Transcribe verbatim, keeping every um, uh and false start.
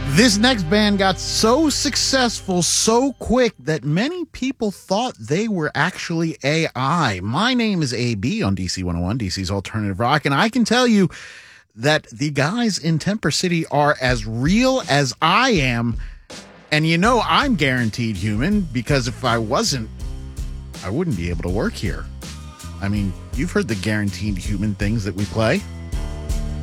This next band got so successful so quick that many people thought they were actually A I. My name is A B on D C one oh one, D C's Alternative Rock, and I can tell you that the guys in Temper City are as real as I am. And you know I'm guaranteed human, because if I wasn't, I wouldn't be able to work here. I mean, you've heard the guaranteed human things that we play.